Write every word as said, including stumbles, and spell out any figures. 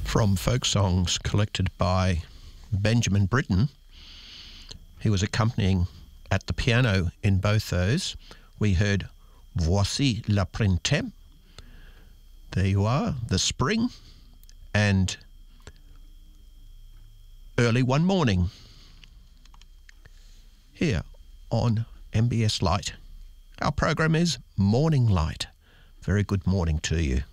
From folk songs collected by Benjamin Britten. He was accompanying at the piano in both those. We heard Voici le printemps. There you are, the spring, and Early One Morning here on M B S Light. Our program is Morning Light. Very good morning to you.